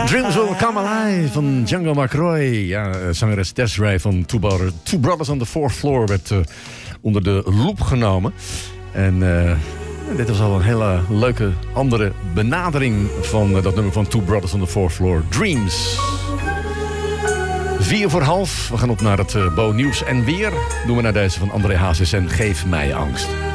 Dreams Will Come Alive van Django McRoy. Ja, zangeres Des'ree van Two Brothers on the Fourth Floor werd onder de loep genomen. En dit was al een hele leuke andere benadering van dat nummer van Two Brothers on the Fourth Floor. Dreams. 4:45. We gaan op naar het Bo Nieuws en weer. Doen we naar deze van André Hazes en Geef mij angst.